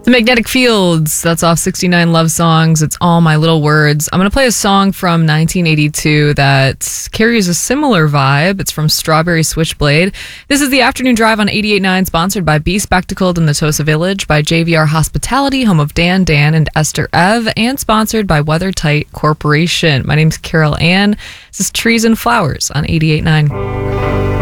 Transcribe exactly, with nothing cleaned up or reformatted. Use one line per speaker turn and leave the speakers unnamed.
The Magnetic Fields, that's off sixty-nine Love Songs. It's All My Little Words. I'm going to play a song from nineteen eighty-two that carries a similar vibe. It's from Strawberry Switchblade. This is the Afternoon Drive on eighty-eight point nine, sponsored by Be Spectacled in the Tosa Village, by J V R Hospitality, home of Dan, Dan, and Esther Ev, and sponsored by WeatherTight Corporation. My name's Carol Ann. This is Trees and Flowers on eighty-eight point nine.